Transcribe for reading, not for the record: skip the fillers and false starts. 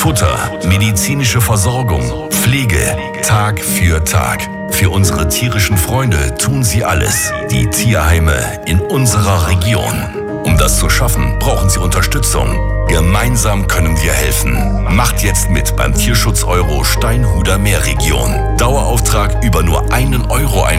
Futter, medizinische Versorgung, Pflege, Tag für Tag. Für unsere tierischen Freunde tun sie alles. Die Tierheime in unserer Region. Um das zu schaffen, brauchen sie Unterstützung. Gemeinsam können wir helfen. Macht jetzt mit beim Tierschutz Euro Steinhuder Meerregion. Dauerauftrag über nur 1 Euro